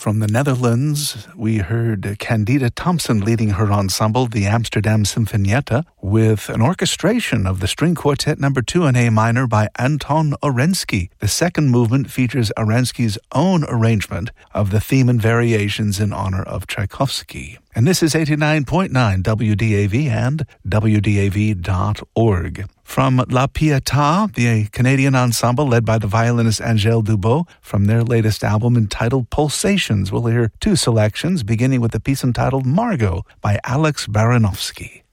From the Netherlands, we heard Candida Thompson leading her ensemble, the Amsterdam Sinfonietta, with an orchestration of the String Quartet No. 2 in A minor by Anton Orensky. The second movement features Orensky's own arrangement of the theme and variations in honor of Tchaikovsky. And this is 89.9 WDAV and WDAV.org. From La Pietà, the Canadian ensemble led by the violinist Angèle Dubot, from their latest album entitled Pulsations, we'll hear two selections, beginning with the piece entitled Margot by Alex Baranovsky.